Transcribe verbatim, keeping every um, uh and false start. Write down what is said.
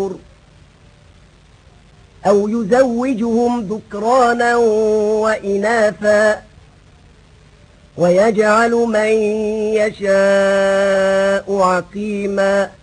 أو يزوجهم ذكرانا وإناثا ويجعل من يشاء عقيما